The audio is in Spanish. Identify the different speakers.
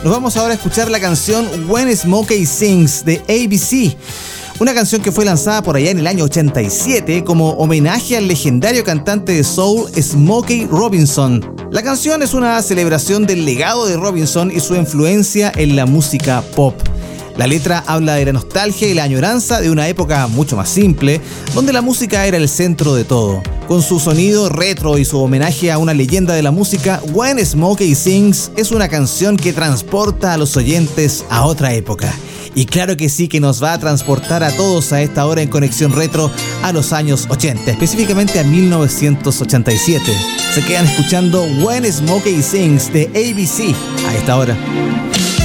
Speaker 1: Nos vamos ahora a escuchar la canción When Smokey Sings de ABC. Una canción que fue lanzada por allá en el año 87 como homenaje al legendario cantante de soul Smokey Robinson. La canción es una celebración del legado de Robinson y su influencia en la música pop. La letra habla de la nostalgia y la añoranza de una época mucho más simple, donde la música era el centro de todo. Con su sonido retro y su homenaje a una leyenda de la música, When Smokey Sings es una canción que transporta a los oyentes a otra época. Y claro que sí, que nos va a transportar a todos a esta hora en Conexión Retro a los años 80, específicamente a 1987. Se quedan escuchando When Smokey Sings de ABC a esta hora.